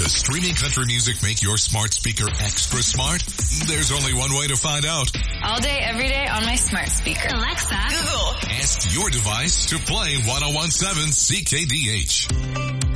Does streaming country music make your smart speaker extra smart? There's only one way to find out. All day, every day on my smart speaker. Alexa, Google. Ask your device to play 1017 CKDH.